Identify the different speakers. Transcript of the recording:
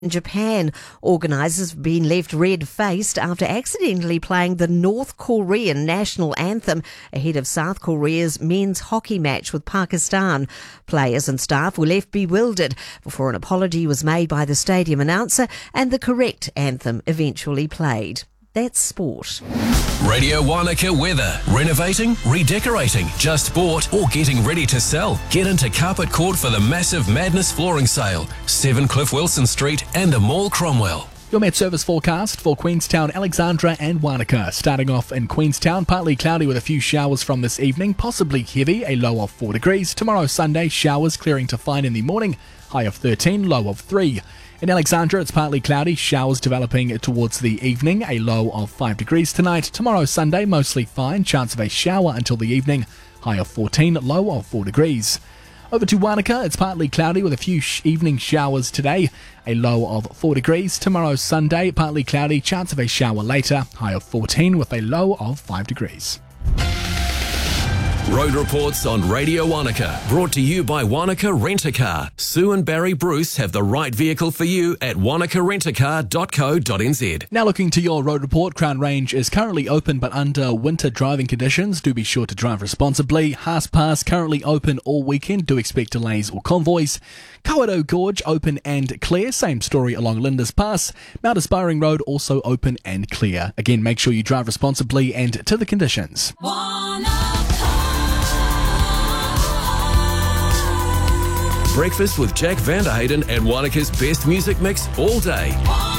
Speaker 1: In Japan, organisers have been left red-faced after accidentally playing the North Korean national anthem ahead of South Korea's men's hockey match with Pakistan. Players and staff were left bewildered before an apology was made by the stadium announcer and the correct anthem eventually played. That's sport.
Speaker 2: Radio Wanaka weather. Renovating, redecorating, just bought or getting ready to sell? Get into Carpet Court for the massive Madness flooring sale. 7 Cliff Wilson Street and the Mall Cromwell.
Speaker 3: Your Met Service forecast for Queenstown, Alexandra and Wanaka. Starting off in Queenstown, partly cloudy with a few showers from this evening, possibly heavy, a low of 4 degrees. Tomorrow Sunday, showers clearing to fine in the morning, high of 13, low of 3. In Alexandra, it's partly cloudy, showers developing towards the evening, a low of 5 degrees tonight. Tomorrow Sunday, mostly fine, chance of a shower until the evening, high of 14, low of 4 degrees. Over to Wanaka, it's partly cloudy with a few evening showers today, a low of 4 degrees. Tomorrow Sunday, partly cloudy, chance of a shower later, high of 14 with a low of 5 degrees.
Speaker 2: Road reports on Radio Wanaka, brought to you by Wanaka Rent-A-Car. Sue and Barry Bruce have the right vehicle for you at wanakarentacar.co.nz.
Speaker 3: Now looking to your road report, Crown Range is currently open but under winter driving conditions. Do be sure to drive responsibly. Haas Pass currently open all weekend. Do expect delays or convoys. Kawerau Gorge open and clear. Same story along Linda's Pass. Mount Aspiring Road also open and clear. Again, make sure you drive responsibly and to the conditions.
Speaker 2: Breakfast with Jack Vanderhayden and Wanaka's best music mix all day.